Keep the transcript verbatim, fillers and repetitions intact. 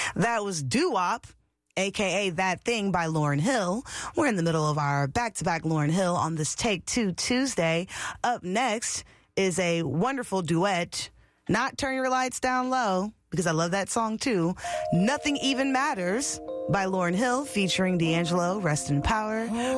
That was Doo-Wop, a k a. That Thing by Lauryn Hill. We're in the middle of our back-to-back Lauryn Hill on this Take Two Tuesday. Up next is a wonderful duet, not Turn Your Lights Down Low, because I love that song too. Nothing Even Matters by Lauryn Hill featuring D'Angelo, Rest in Power.